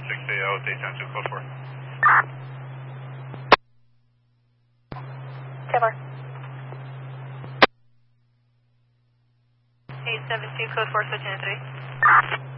6AO, daytime 2, code 4. Timber. 872, code 4, switching to 3.